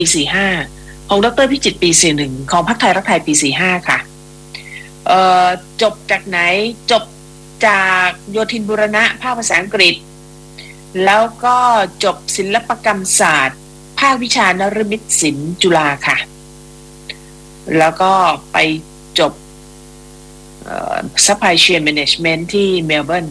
45ของดร.พิจิตรปี41ของพรรคไทยรักไทยปี45ค่ะจบจากไหนจบจากโยธินบูรณะภาคภาษาอังกฤษแล้วก็จบศิลปกรรมศาสตร์ภาควิชานฤมิตศิลป์จุฬาค่ะแล้วก็ไปจบSupply Chain Management ที่เมลเบิร์น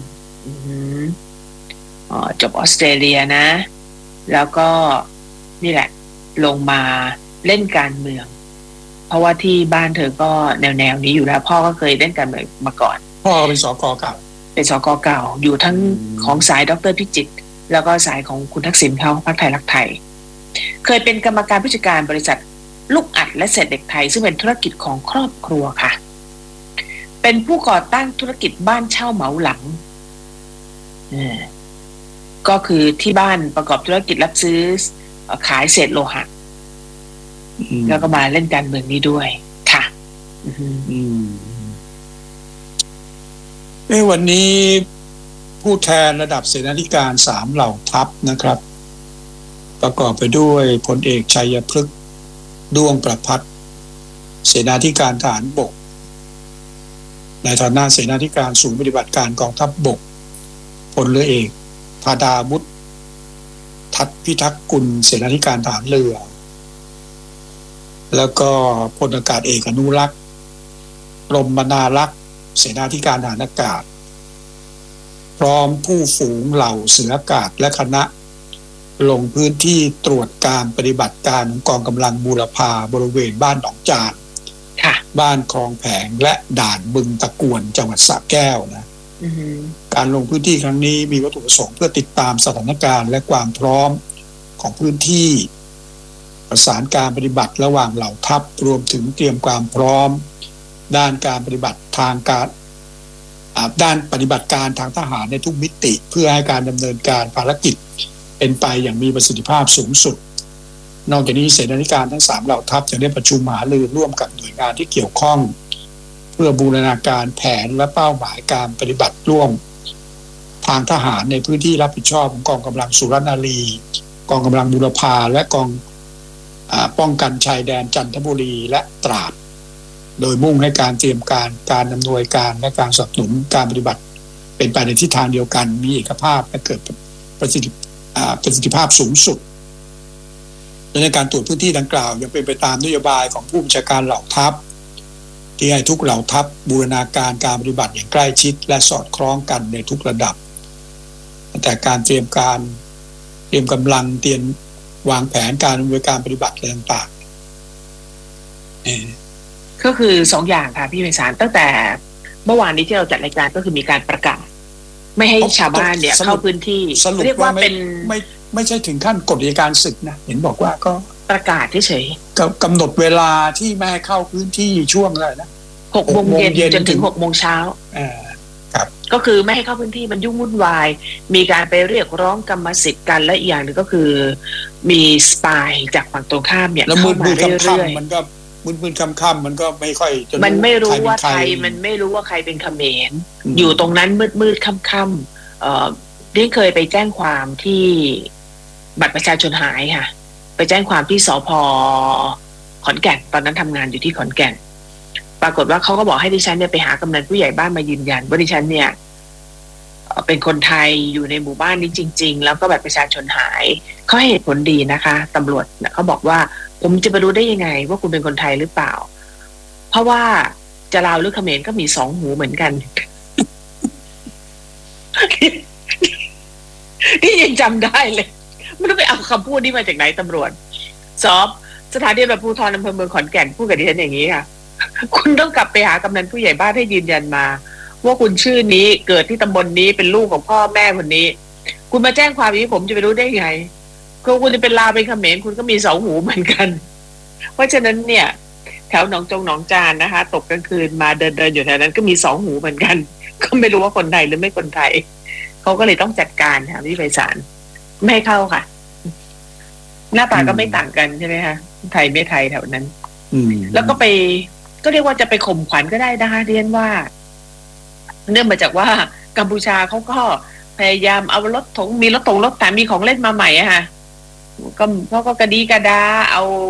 จบออสเตรเลียนะแล้วก็นี่แหละลงมาเล่นการเมืองเพราะว่าที่บ้านเธอก็แนวนี้อยู่แล้วพ่อก็เคยเล่นการเมืองมาก่อนพ่อเป็นสก.เก่าเป็นสก.เก่าอยู่ทั้งของสายดร.พิจิตรแล้วก็สายของคุณทักษิณเขาพรรคไทยรักไทยเคยเป็นกรรมการผู้จัดการบริษัทลูกอัดและเศษเหล็กไทยซึ่งเป็นธุรกิจของครอบครัวค่ะเป็นผู้ก่อตั้งธุรกิจบ้านเช่าเหมาหลังก็คือที่บ้านประกอบธุรกิจรับซื้อขายเศษโลหะแล้วก็มาเล่นการเมืองนี้ด้วยค่ะวันนี้ผู้แทนระดับเสนาธิการ3เหล่าทัพนะครับประกอบไปด้วยพลเอกชัยพฤกษ์ด้วงประภัตเสนาธิการทหารบกในฐานะเสนาธิการศูนย์ปฏิบัติการกองทัพบกพลเรือเอกธาดาวุฒิทัศน์พิทักษ์กุลเสนาธิการทหารเรือแล้วก็พลอากาศเอกอนุรักษ์รมนารักษ์เสนาธิการทหารอากาศพร้อมผู้ฝูงเหล่าเสืออากาศและคณะลงพื้นที่ตรวจการปฏิบัติการกองกำลังบูรพาบริเวณบ้านหนองจานบ้านคลองแผงและด่านบึงตะกวนจังหวัดสระแก้วนะการลงพื้นที่ครั้งนี้มีวัตถุประสงค์เพื่อติดตามสถานการณ์และความพร้อมของพื้นที่ประสานการปฏิบัติระหว่างเหล่าทัพรวมถึงเตรียมความพร้อมด้านการปฏิบัติทางการด้านปฏิบัติการทางทหารในทุกมิติเพื่อให้การดำเนินการภารกิจเป็นไปอย่างมีประสิทธิภาพสูงสุดนอกจากนี้เสนาธิการทั้ง3เหล่าทัพจะได้ประชุมหารือร่วมกับหน่วยงานที่เกี่ยวข้องเพื่อบูรณาการแผนและเป้าหมายการปฏิบัติร่วมทางทหารในพื้นที่รับผิดชอบของกองกำลังสุรนารีกองกำลังบูรพาและกองป้องกันชายแดนจันทบุรีและตราดโดยมุ่งให้การเตรียมการดำเนินการและการสนับสนุนการปฏิบัติเป็นไปในทิศทางเดียวกันมีเอกภาพและเกิดประสิทธิภาพสูงสุดในการตรวจพื้นที่ดังกล่าวยังเป็นไปตามนโยบายของผู้บัญชาการเหล่าทัพที่ให้ทุกเหล่าทัพบูรณาการการปฏิบัติอย่างใกล้ชิดและสอดคล้องกันในทุกระดับแต่การเตรียมกำลังเตรียมวางแผนการดำเนินการปฏิบัติอะไรต่างๆก็คือ2อย่างค่ะพี่ไพศาลตั้งแต่เมื่อวานนี้ที่เราจัดรายการก็คือมีการประกาศไม่ให้ชาวบ้านเนี่ยเข้าพื้นที่เรียกว่าเป็นไม่ใช่ถึงขั้นกฎอัยการศึกนะเห็นบอกว่าก็ประกาศเฉยๆกำหนดเวลาที่ไม่ให้เข้าพื้นที่ช่วงอะไรนะ 6 โมงเย็นจนถึง 6 โมงเช้าครับก็คือไม่ให้เข้าพื้นที่มันยุ่งวุ่นวายมีการไปเรียกร้องกรรมสิทธิ์กันและอีกอย่างหนึ่งก็คือมีสปายจากฝั่งตรงข้ามเนี่ยเข้ามาเรื่อยๆมันก็มืดๆค่ำๆมันก็ไม่ค่อยจะมันไม่รู้ว่าใครมันไม่รู้ว่าใครเป็นเขมรอยู่ตรงนั้นมืดๆค่ำๆนี่เคยไปแจ้งความที่บัตรประชาชนหายค่ะไปแจ้งความที่สภ.ขอนแก่นตอนนั้นทำงานอยู่ที่ขอนแก่นปรากฏว่าเขาก็บอกให้ดิฉันเนี่ยไปหากำนันผู้ใหญ่บ้านมายืนยันว่าดิฉันเนี่ยเป็นคนไทยอยู่ในหมู่บ้านนี้จริงๆแล้วก็บัตรประชาชนหายเขาให้เหตุผลดีนะคะตำรวจเขาบอกว่าผมจะไปรู้ได้ยังไงว่าคุณเป็นคนไทยหรือเปล่าเพราะว่าจะลาวหรือเขมรก็มี2 หูเหมือนกันนี่ยังจำได้เลยไม่รู้ไปเอาคำพูดนี้มาจากไหนตำรวจสถานีตำรวจภูธรอำเภอเมืองขอนแก่นพูดกับดิฉันอย่างนี้ค่ะคุณต้องกลับไปหากำนันผู้ใหญ่บ้านให้ยืนยันมาว่าคุณชื่อนี้เกิดที่ตำบลนี้เป็นลูกของพ่อแม่คนนี้คุณมาแจ้งความนี้ผมจะไปรู้ได้ไงคุณจะเป็นลาวเป็นเขมรคุณก็มี2 หูเหมือนกันเพราะฉะนั้นเนี่ยแถวหนองจานนะคะตกกลางคืนมาเดินอยู่แถวนั้นก็มี2 หูเหมือนกันก็ไม่รู้ว่าคนไทยหรือไม่คนไทยเขาก็เลยต้องจัดการค่ะพี่ไพศาลไม่ให้เข้าค่ะหน้าตาก็ไม่ต่างกันใช่ไหมคะไทยไม่ไทยแถวนั้นแล้วก็ไปก็เรียกว่าจะไปข่มขวัญก็ได้นะคะเรียนว่าเนื่องมาจากว่ากัมพูชาเขาก็พยายามเอารถถังมีรถถังมีของเล่นมาใหม่อะค่ะก็เขาก็กระดีกระดาเอา